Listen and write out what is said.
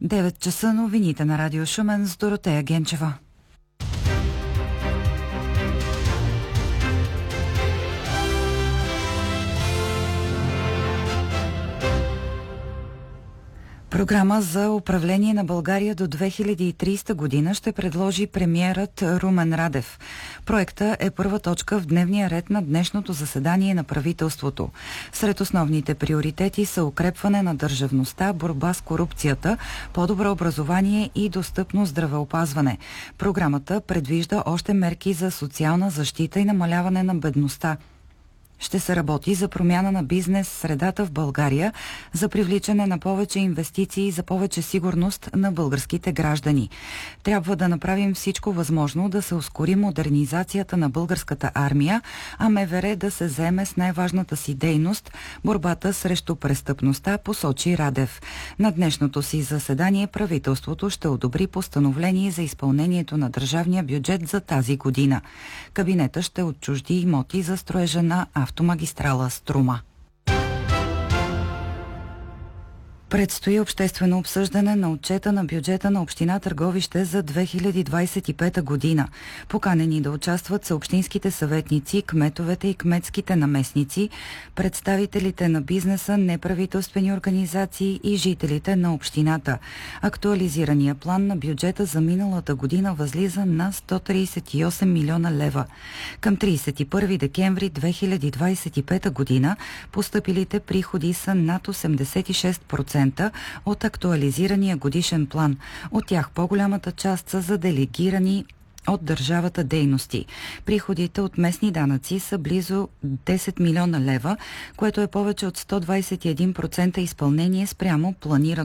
9 часа, новините на Радио Шумен с Доротея Генчева. Програма за управление на България до 2030 година ще предложи премиерът Румен Радев. Проекта е първа точка в дневния ред на днешното заседание на правителството. Сред основните приоритети са укрепване на държавността, борба с корупцията, по-добро образование и достъпно здравеопазване. Програмата предвижда още мерки за социална защита и намаляване на бедността. Ще се работи за промяна на бизнес средата в България, за привличане на повече инвестиции и за повече сигурност на българските граждани. Трябва да направим всичко възможно да се ускори модернизацията на българската армия, а МВР да се заеме с най-важната си дейност – борбата срещу престъпността, посочи Радев. На днешното си заседание правителството ще одобри постановление за изпълнението на държавния бюджет за тази година. Кабинета ще отчужди имоти за строежа на автомагистрала Струма. Предстои обществено обсъждане на отчета на бюджета на община Търговище за 2025 година. Поканени да участват са общинските съветници, кметовете и кметските наместници, представителите на бизнеса, неправителствени организации и жителите на общината. Актуализирания план на бюджета за миналата година възлиза на 138 милиона лева. Към 31 декември 2025 година постъпилите приходи са над 86% от актуализирания годишен план. От тях по-голямата част са за делегирани от държавата дейности. Приходите от местни данъци са близо 10 милиона лева, което е повече от 121% изпълнение спрямо планирано